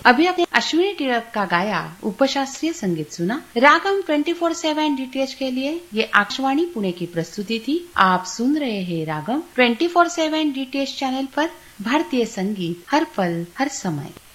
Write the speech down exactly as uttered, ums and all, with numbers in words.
अभी आपने अश्विनी टिळक का गाया उपशास्त्रीय संगीत सुना। रागम ट्वेंटी फोर सेवन डीटीएच के लिए ये आकाशवाणी पुणे की प्रस्तुति थी। आप सुन रहे हैं रागम twenty four seven DTH channel पर भारतीय संगीत हर पल हर समय।